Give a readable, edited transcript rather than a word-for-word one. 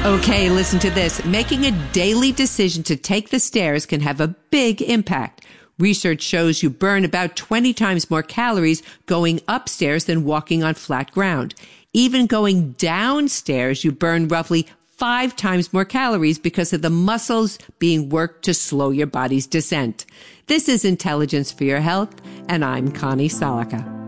Okay, listen to this. Making a daily decision to take the stairs can have a big impact. Research shows you burn about 20 times more calories going upstairs than walking on flat ground. Even going downstairs, you burn roughly 5 times more calories because of the muscles being worked to slow your body's descent. This is Intelligence for Your Health, and I'm Connie Salica.